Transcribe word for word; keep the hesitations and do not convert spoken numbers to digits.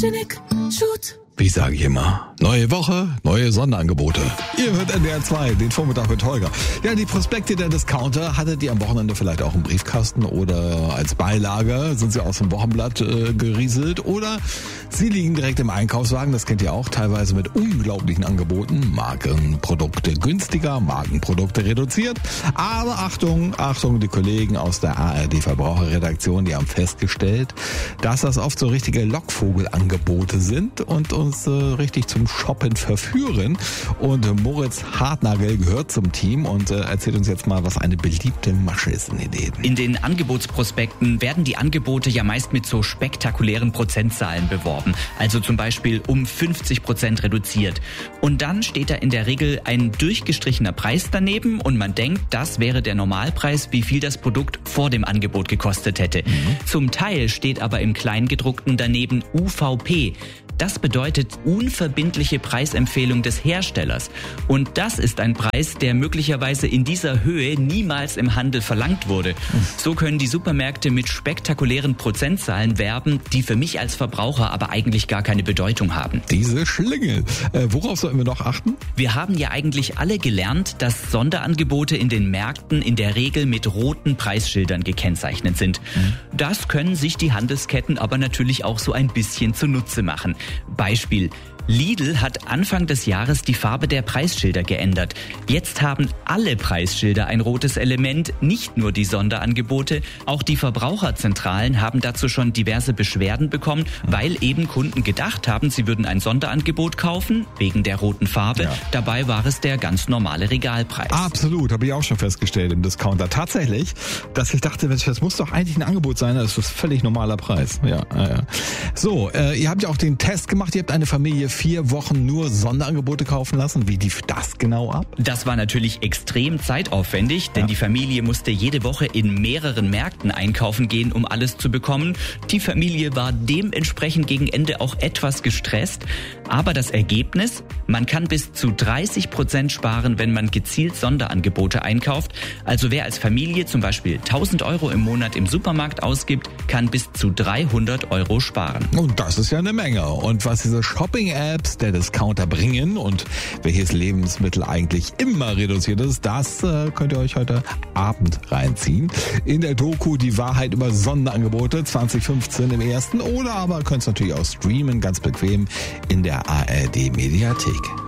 Genick, Shoot. Wie sage ich immer, neue Woche, neue Sonderangebote. Ihr hört N D R zwei, den Vormittag mit Holger. Ja, die Prospekte der Discounter hattet ihr am Wochenende vielleicht auch im Briefkasten oder als Beilage, sind sie aus dem Wochenblatt äh, gerieselt oder sie liegen direkt im Einkaufswagen, das kennt ihr auch, teilweise mit unglaublichen Angeboten. Markenprodukte günstiger, Markenprodukte reduziert. Aber Achtung, Achtung, die Kollegen aus der A R D Verbraucherredaktion, die haben festgestellt, dass das oft so richtige Lockvogelangebote sind und uns äh, richtig zum Shoppen verführen. Und Moritz Hartnagel gehört zum Team und äh, erzählt uns jetzt mal, was eine beliebte Masche ist in den Läden. In den Angebotsprospekten werden die Angebote ja meist mit so spektakulären Prozentzahlen beworben. Also zum Beispiel um fünfzig Prozent reduziert. Und dann steht da in der Regel ein durchgestrichener Preis daneben und man denkt, das wäre der Normalpreis, wie viel das Produkt vor dem Angebot gekostet hätte. Mhm. Zum Teil steht aber im Kleingedruckten daneben U V P. Das bedeutet unverbindliche Preisempfehlung des Herstellers. Und das ist ein Preis, der möglicherweise in dieser Höhe niemals im Handel verlangt wurde. So können die Supermärkte mit spektakulären Prozentzahlen werben, die für mich als Verbraucher aber eigentlich gar keine Bedeutung haben. Diese Schlingel. Äh, worauf sollten wir noch achten? Wir haben ja eigentlich alle gelernt, dass Sonderangebote in den Märkten in der Regel mit roten Preisschildern gekennzeichnet sind. Mhm. Das können sich die Handelsketten aber natürlich auch so ein bisschen zunutze machen. Beispiel: Lidl hat Anfang des Jahres die Farbe der Preisschilder geändert. Jetzt haben alle Preisschilder ein rotes Element, nicht nur die Sonderangebote. Auch die Verbraucherzentralen haben dazu schon diverse Beschwerden bekommen, weil eben Kunden gedacht haben, sie würden ein Sonderangebot kaufen, wegen der roten Farbe. Ja. Dabei war es der ganz normale Regalpreis. Absolut, habe ich auch schon festgestellt im Discounter. Tatsächlich, dass ich dachte, das muss doch eigentlich ein Angebot sein, das ist völlig normaler Preis. Ja, ja. So, äh, ihr habt ja auch den Test gemacht, ihr habt eine Familie vier Wochen nur Sonderangebote kaufen lassen. Wie lief das genau ab? Das war natürlich extrem zeitaufwendig, denn ja. die Familie musste jede Woche in mehreren Märkten einkaufen gehen, um alles zu bekommen. Die Familie war dementsprechend gegen Ende auch etwas gestresst. Aber das Ergebnis: Man kann bis zu dreißig Prozent sparen, wenn man gezielt Sonderangebote einkauft. Also wer als Familie zum Beispiel tausend Euro im Monat im Supermarkt ausgibt, kann bis zu dreihundert Euro sparen. Und das ist ja eine Menge. Und was diese Shopping-Apps der Discounter bringen und welches Lebensmittel eigentlich immer reduziert ist, das äh, könnt ihr euch heute Abend reinziehen. In der Doku Die Wahrheit über Sonderangebote zwanzig fünfzehn im ersten oder aber könnt es natürlich auch streamen, ganz bequem in der A R D Mediathek.